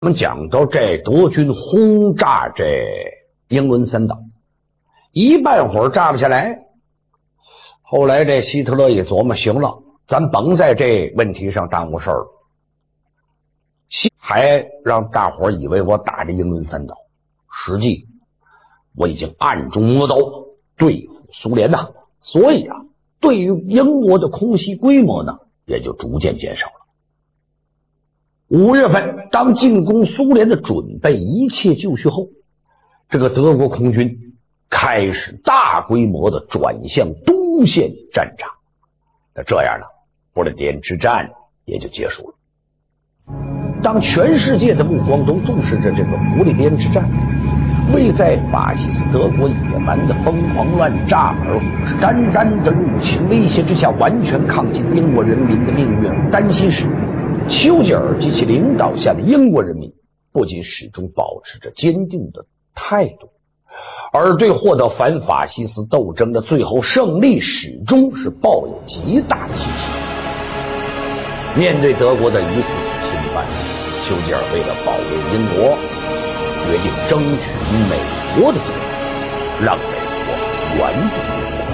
我们讲到这德军轰炸这英伦三岛，一半会儿炸不下来。后来这希特勒一琢磨，行了，咱甭在这问题上耽误事儿了，还让大伙儿以为我打这英伦三岛，实际我已经暗中摸刀对付苏联呐。所以啊，对于英国的空袭规模呢，也就逐渐减少了。5月份，当进攻苏联的准备一切就绪后，这个德国空军开始大规模的转向东线战场。那这样呢，不列颠之战也就结束了。当全世界的目光都注视着这个不列颠之战，为在法西斯德国野蛮的疯狂乱炸而虎视眈眈的入侵威胁之下完全抗击英国人民的命运而担心时，丘吉尔及其领导下的英国人民不仅始终保持着坚定的态度，而对获得反法西斯斗争的最后胜利始终是抱有极大的信心。面对德国的一次次侵犯，丘吉尔为了保卫英国，决定争取美国的接纳，让美国援助英国。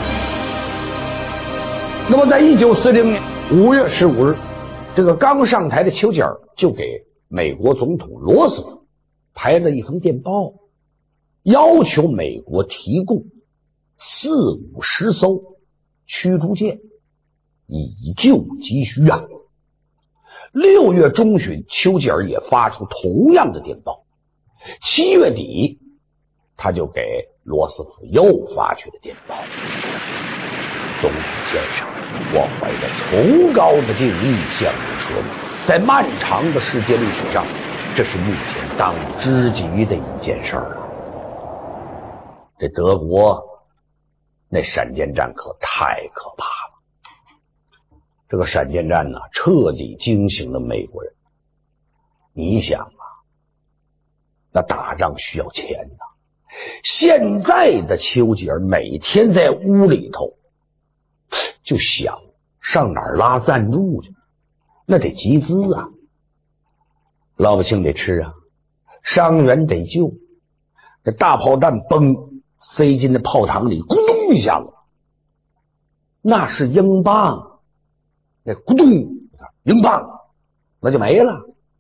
那么在1940年5月15日，这个刚上台的丘吉尔就给美国总统罗斯福拍了一封电报，要求美国提供40-50艘驱逐舰以救急需啊。6月中旬，丘吉尔也发出同样的电报。7月底，他就给罗斯福又发去了电报。总统先生，我怀着崇高的敬意向你说明，在漫长的世界历史上，这是目前当务之急的一件事儿了。这德国那闪电战可太可怕了。这个闪电战呢，彻底惊醒了美国人。你想啊，那打仗需要钱呐。现在的丘吉尔每天在屋里头就想上哪儿拉赞助去，那得集资啊，老百姓得吃啊，伤员得救，这大炮弹崩塞进那炮膛里，咕咚一下子，那是英镑，那咕咚英镑那就没了。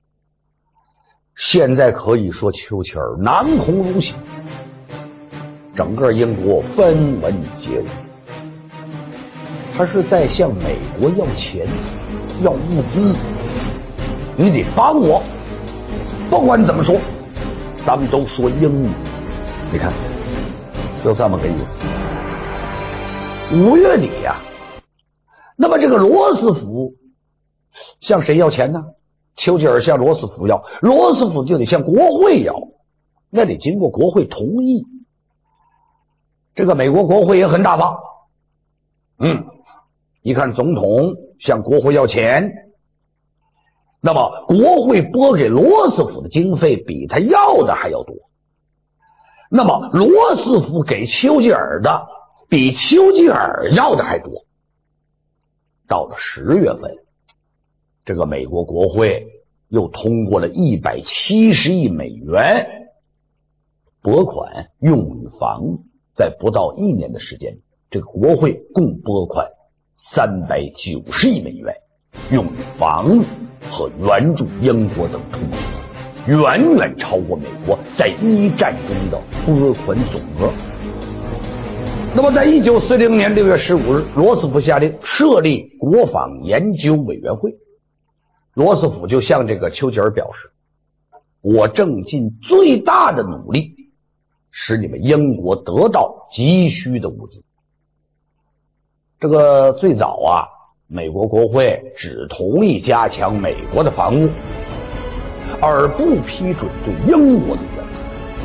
现在可以说丘吉尔囊孔如血，整个英国分文皆无，他是在向美国要钱要物资，你得帮我。不管怎么说，咱们都说英语，你看就这么个意思。5月底呀，那么这个罗斯福向谁要钱呢？丘吉尔向罗斯福要，罗斯福就得向国会要，那得经过国会同意。这个美国国会也很大方，一看总统向国会要钱，那么国会拨给罗斯福的经费比他要的还要多，那么罗斯福给丘吉尔的比丘吉尔要的还多。到了10月份，这个美国国会又通过了170亿美元拨款用于防务。在不到1年的时间，这个国会共拨款390亿美元用于防务和援助英国等途中，远远超过美国在一战中的拨款总额。那么在1940年6月15日，罗斯福下令设立国防研究委员会。罗斯福就向这个丘吉尔表示，我正尽最大的努力使你们英国得到急需的物资。这个最早啊，美国国会只同意加强美国的防务，而不批准对英国的援助。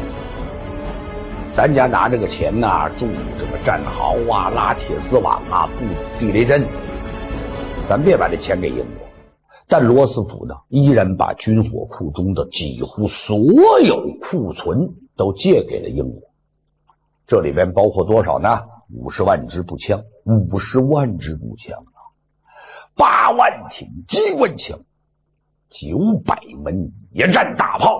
咱家拿这个钱呐，筑这个战壕啊，拉铁丝网啊，布地雷阵，咱别把这钱给英国。但罗斯福呢，依然把军火库中的几乎所有库存都借给了英国。这里边包括多少呢？50万支步枪，50万支步枪啊，8万挺机关枪 900门野战大炮。